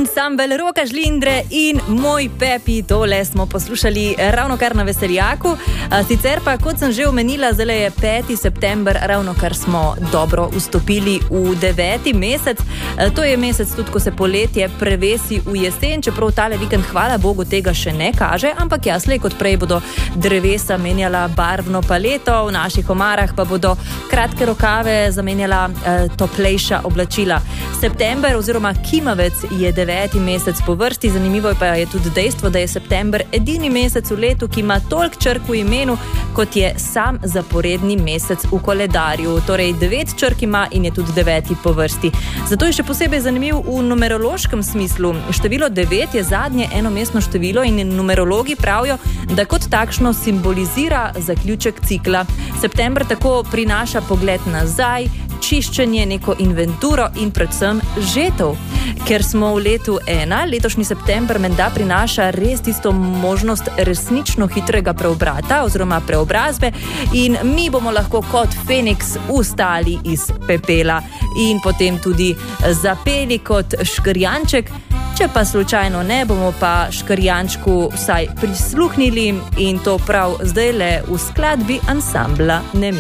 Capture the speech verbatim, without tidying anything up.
Ansambel Roka Žlindre in Moj Pepi, tole smo poslušali ravno kar na Veseljaku. Sicer pa, kot sem že omenila, zdaj je peti september, ravno kar smo dobro vstopili v deveti mesec. To je mesec tudi, ko se poletje prevesi v jesen, čeprav tale vikend, hvala Bogu, tega še ne kaže, ampak jasle, kot prej bodo drevesa menjala barvno paleto, v naših omarah pa bodo kratke rokave zamenjala eh, toplejša oblačila. September oziroma kimavec je deveti mesec po vrsti, zanimivo pa je tudi dejstvo, da je september edini mesec v letu, ki ima toliko črk v imenu, kot je sam zaporedni mesec v koledarju. Torej devet črk ima in je tudi deveti po vrsti. Zato je še posebej zanimiv v numerološkem smislu. Število devet je zadnje enomestno število in numerologi pravijo, da kot takšno simbolizira zaključek cikla. September tako prinaša pogled nazaj, čiščenje, neko inventuro in predvsem žetev. Ker smo v letu ena, letošnji september menda prinaša res tisto možnost resnično hitrega preobrata oziroma preobrazbe in mi bomo lahko kot Feniks vstali iz pepela in potem tudi zapeli kot škrjanček. Če pa slučajno ne, bomo pa škrjančku vsaj prisluhnili in to prav zdajle v skladbi ansambla Nemir.